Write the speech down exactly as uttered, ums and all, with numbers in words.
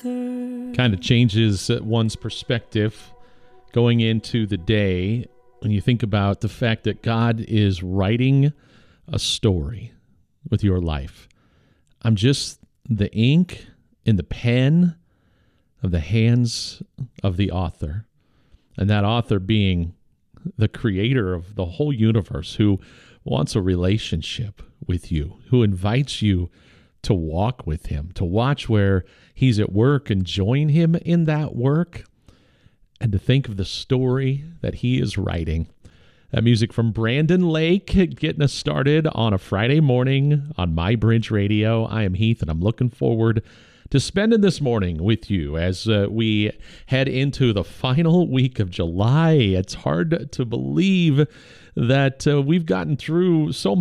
Kind of changes one's perspective going into the day when you think about the fact that God is writing a story with your life. I'm just the ink in the pen of the hands of the author, and that author being the creator of the whole universe, who wants a relationship with you, who invites you to walk with him, to watch where he's at work and join him in that work, and to think of the story that he is writing. That music from Brandon Lake getting us started on a Friday morning on My Bridge Radio. I am Heath, and I'm looking forward to spending this morning with you as uh, we head into the final week of July. It's hard to believe that uh, we've gotten through so